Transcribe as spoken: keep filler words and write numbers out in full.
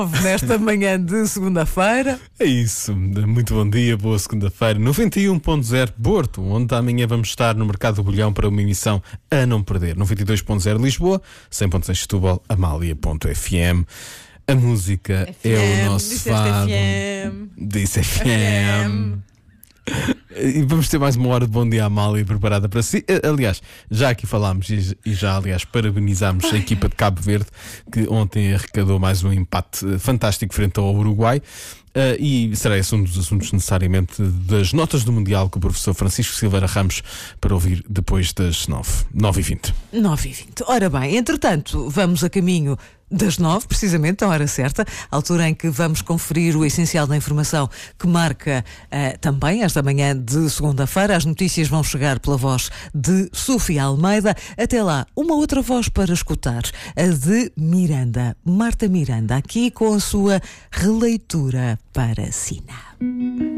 Nesta manhã de segunda-feira. É isso, muito bom dia, boa segunda-feira. noventa e um ponto zero Porto, onde amanhã vamos estar no Mercado do Bolhão para uma emissão a não perder. noventa e dois ponto zero Lisboa, cem ponto seis Setúbal, Amália ponto F M. A música F M, é o nosso fado. F M. Disse F M. E vamos ter mais uma hora de Bom Dia Amália preparada para si. Aliás, já aqui falámos e já, aliás, parabenizamos a equipa de Cabo Verde, que ontem arrecadou mais um empate fantástico frente ao Uruguai. Uh, e será esse um dos assuntos necessariamente das notas do Mundial com o professor Francisco Silveira Ramos para ouvir depois das nove, nove e vinte. nove e vinte. Ora bem, entretanto, vamos a caminho das nove, precisamente, a hora certa, a altura em que vamos conferir o essencial da informação que marca uh, também esta manhã de segunda-feira. As notícias vão chegar pela voz de Sofia Almeida. Até lá, uma outra voz para escutar, a de Miranda, Marta Miranda, aqui com a sua releitura para Sina.